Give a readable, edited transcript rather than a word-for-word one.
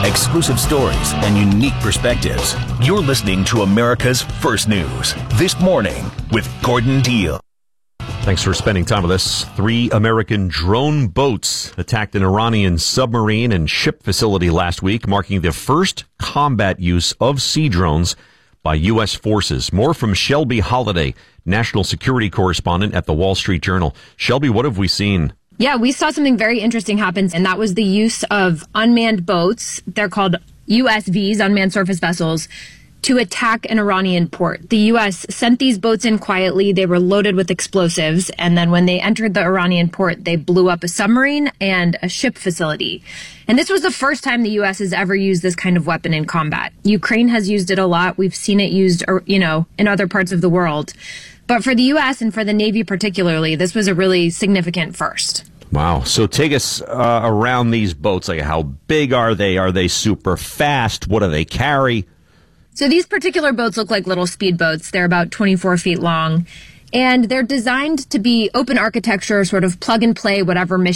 exclusive stories, and unique perspectives. You're listening to America's First News This Morning with Gordon Deal. Thanks for spending time with us. 3 American drone boats attacked an Iranian submarine and ship facility last week, marking the first combat use of sea drones by U.S. forces. More from Shelby Holiday, national security correspondent at the Wall Street Journal. Shelby, what have we seen? Yeah, we saw something very interesting happen, and that was the use of unmanned boats. They're called USVs, unmanned surface vessels, to attack an Iranian port. The U.S. sent these boats in quietly. They were loaded with explosives. And then when they entered the Iranian port, they blew up a submarine and a ship facility. And this was the first time the U.S. has ever used this kind of weapon in combat. Ukraine has used it a lot. We've seen it used, in other parts of the world. But for the U.S. and for the Navy particularly, this was a really significant first. Wow. So take us around these boats. Like, how big are they? Are they super fast? What do they carry? So these particular boats look like little speedboats. They're about 24 feet long, and they're designed to be open architecture, sort of plug and play, whatever mission